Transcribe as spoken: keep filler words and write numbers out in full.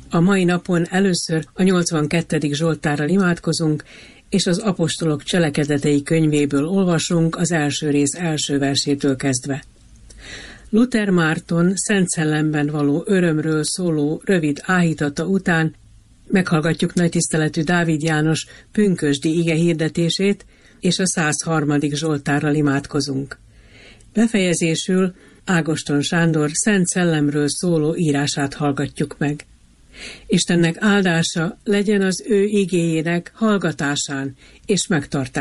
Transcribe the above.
A mai napon először a nyolcvankettedik Zsoltárral imádkozunk, és az apostolok cselekedetei könyvéből olvasunk az első rész első versétől kezdve. Luther Márton Szent Szellemben való örömről szóló rövid áhítata után meghallgatjuk nagytiszteletű Dávid János pünkösdi ige hirdetését, és a százharmadik Zsoltárral imádkozunk. Befejezésül Ágoston Sándor Szent Szellemről szóló írását hallgatjuk meg. Istennek áldása legyen az ő igéjének hallgatásán és megtartásán.